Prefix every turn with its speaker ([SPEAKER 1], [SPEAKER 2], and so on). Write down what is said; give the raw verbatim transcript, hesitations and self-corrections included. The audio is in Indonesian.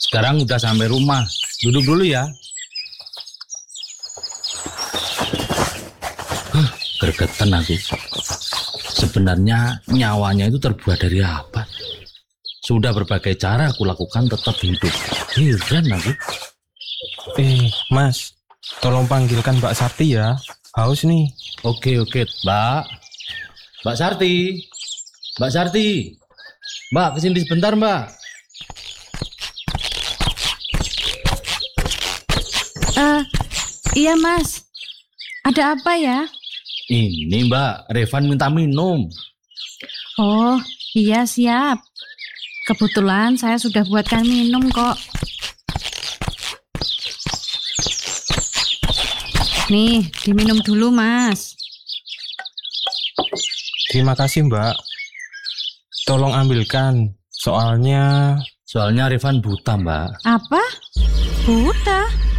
[SPEAKER 1] Sekarang udah sampai rumah. Duduk dulu ya. Huh, gregetan aku. Sebenarnya nyawanya itu terbuat dari apa? Sudah berbagai cara aku lakukan tetap hidup. Heran aku.
[SPEAKER 2] Eh, Mas, tolong panggilkan Mbak Sarti ya. Haus nih.
[SPEAKER 1] Oke, oke, Mbak. Mbak Sarti. Mbak Sarti. Mbak, kesini sebentar, Mbak.
[SPEAKER 3] Uh, iya Mas, ada apa ya?
[SPEAKER 1] Ini Mbak, Revan minta minum.
[SPEAKER 3] Oh iya siap. Kebetulan saya sudah buatkan minum kok. Nih, diminum dulu Mas.
[SPEAKER 2] Terima kasih Mbak. Tolong ambilkan, soalnya...
[SPEAKER 1] Soalnya Revan buta, Mbak.
[SPEAKER 3] Apa? Buta?